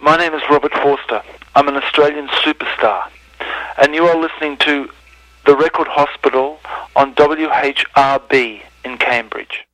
My name is Robert Forster. I'm an Australian superstar. And you are listening to The Record Hospital on WHRB in Cambridge.